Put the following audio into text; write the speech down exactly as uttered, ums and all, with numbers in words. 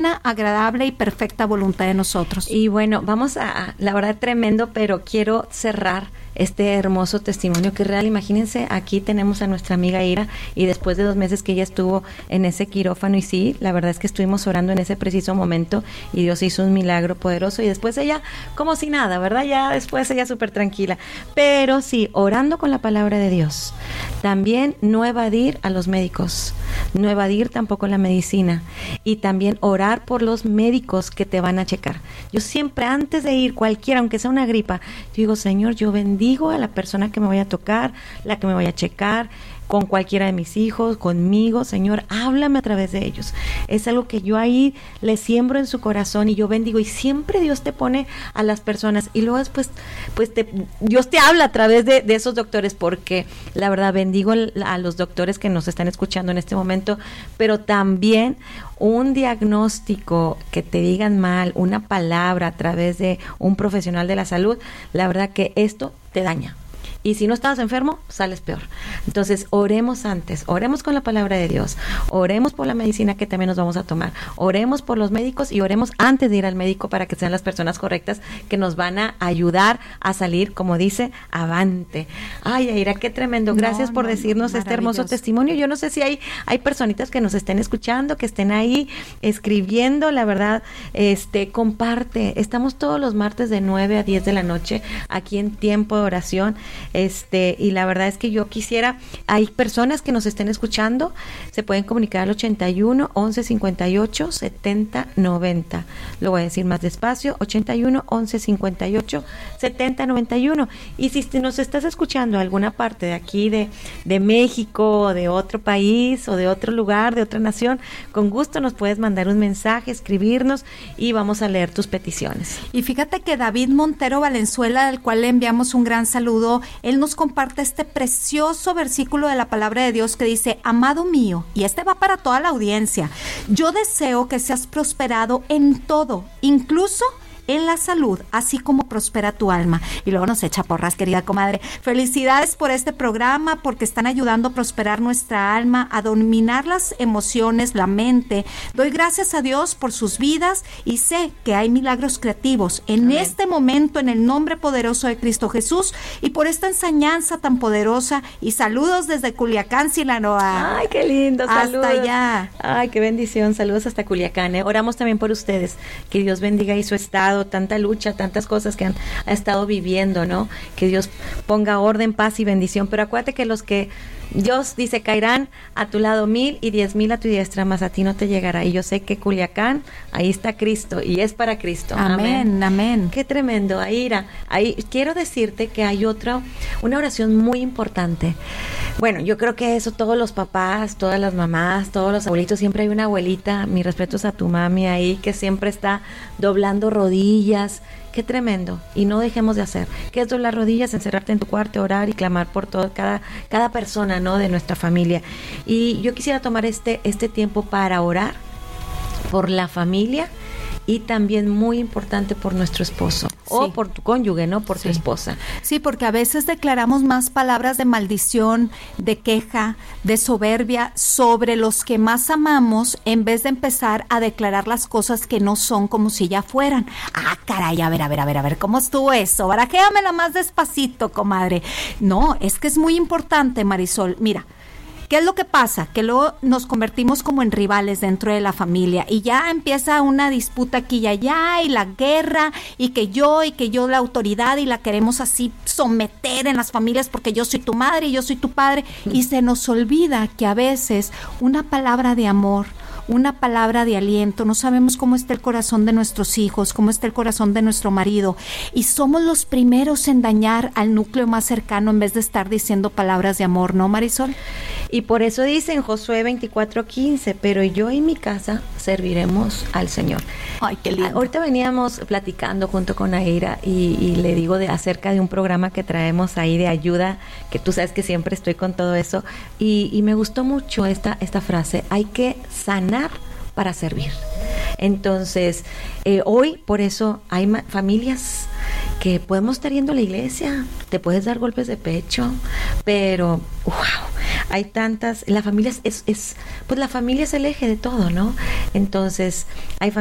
agradable y perfecta voluntad de nosotros. Y bueno, vamos a, la verdad tremendo, pero quiero cerrar este hermoso testimonio que es real. Imagínense, aquí tenemos a nuestra amiga Ira, y después de dos meses que ella estuvo en ese quirófano, y sí, la verdad es que estuvimos orando en ese preciso momento, y Dios hizo un milagro poderoso, y después ella, como si nada, ¿verdad? Ya después ella súper tranquila, pero sí, orando con la palabra de Dios. También no evadir a los médicos, no evadir tampoco la medicina, y también orar por los médicos que te van a checar. Yo siempre, antes de ir cualquiera, aunque sea una gripa, yo digo, Señor, yo bendigo digo a la persona que me vaya a tocar, la que me vaya a checar, con cualquiera de mis hijos, conmigo, Señor, háblame a través de ellos. Es algo que yo ahí le siembro en su corazón, y yo bendigo, y siempre Dios te pone a las personas, y luego después, pues te, Dios te habla a través de, de esos doctores, porque la verdad bendigo a los doctores que nos están escuchando en este momento, pero también un diagnóstico que te digan mal, una palabra a través de un profesional de la salud, la verdad que esto te daña. Y si no estabas enfermo, sales peor. Entonces, oremos antes, oremos con la palabra de Dios, oremos por la medicina que también nos vamos a tomar, oremos por los médicos, y oremos antes de ir al médico para que sean las personas correctas que nos van a ayudar a salir, como dice, avante. Ay, Aira, qué tremendo. Gracias no, por no, decirnos no, este hermoso testimonio. Yo no sé si hay, hay personitas que nos estén escuchando, que estén ahí escribiendo, la verdad, este, comparte. Estamos todos los martes de nueve a diez de la noche aquí en Tiempo de Oración. Este, y la verdad es que yo quisiera, hay personas que nos estén escuchando, se pueden comunicar al ochenta y uno, once cincuenta y ocho, setenta noventa. Lo voy a decir más despacio, ochenta y uno, once cincuenta y ocho, setenta noventa y uno. Y si nos estás escuchando en alguna parte de aquí de, de México, o de otro país, o de otro lugar, de otra nación, con gusto nos puedes mandar un mensaje, escribirnos, y vamos a leer tus peticiones. Y fíjate que David Montero Valenzuela, al cual le enviamos un gran saludo, él nos comparte este precioso versículo de la palabra de Dios que dice: amado mío, y este va para toda la audiencia, yo deseo que seas prosperado en todo, incluso en la salud, así como prospera tu alma. Y luego nos echa porras, querida comadre. Felicidades por este programa, porque están ayudando a prosperar nuestra alma, a dominar las emociones, la mente. Doy gracias a Dios por sus vidas, y sé que hay milagros creativos en Amén. Este momento, en el nombre poderoso de Cristo Jesús, y por esta enseñanza tan poderosa. Y saludos desde Culiacán, Sinaloa. Ay, qué lindo, saludos. Hasta allá. Ay, qué bendición, saludos hasta Culiacán. ¿eh? Oramos también por ustedes, que Dios bendiga y su estado, tanta lucha, tantas cosas que han ha estado viviendo, ¿no? Que Dios ponga orden, paz y bendición. Pero acuérdate que los que Dios dice caerán a tu lado mil y diez mil a tu diestra, mas a ti no te llegará. Y yo sé que Culiacán, ahí está Cristo, y es para Cristo. Amén, amén. amén. Qué tremendo, Aira. Ahí quiero decirte que hay otra, una oración muy importante. Bueno, yo creo que eso todos los papás, todas las mamás, todos los abuelitos, siempre hay una abuelita, mis respetos a tu mami ahí, que siempre está doblando rodillas. Qué tremendo, y no dejemos de hacer. ¿Qué es doblar rodillas? Encerrarte en tu cuarto, orar y clamar por todo, cada, cada persona, ¿no?, de nuestra familia. Y yo quisiera tomar este, este tiempo para orar por la familia, y también muy importante por nuestro esposo, sí. o por tu cónyuge, ¿no? Por sí. tu esposa. Sí, porque a veces declaramos más palabras de maldición, de queja, de soberbia sobre los que más amamos, en vez de empezar a declarar las cosas que no son como si ya fueran. Ah, caray, a ver, a ver, a ver, a ver, ¿cómo estuvo eso? Barajéamela más despacito, comadre. No, es que es muy importante, Marisol. Mira, ¿qué es lo que pasa? Que luego nos convertimos como en rivales dentro de la familia, y ya empieza una disputa aquí y allá, y la guerra, y que yo, y que yo la autoridad, y la queremos así someter en las familias porque yo soy tu madre y yo soy tu padre, y se nos olvida que a veces una palabra de amor, una palabra de aliento, no sabemos cómo está el corazón de nuestros hijos, cómo está el corazón de nuestro marido, y somos los primeros en dañar al núcleo más cercano en vez de estar diciendo palabras de amor, ¿no, Marisol? Y por eso dice en Josué veinticuatro quince, pero yo y mi casa serviremos al Señor. Ay, qué lindo. Ahorita veníamos platicando junto con Aira, y, y le digo de acerca de un programa que traemos ahí de ayuda, que tú sabes que siempre estoy con todo eso, y, y me gustó mucho esta, esta frase: hay que sanar para servir. Entonces, eh, hoy por eso hay ma- familias que podemos estar yendo a la iglesia, te puedes dar golpes de pecho, pero wow, hay tantas, la familia es, es, es, pues la familia es el eje de todo, ¿no? Entonces, hay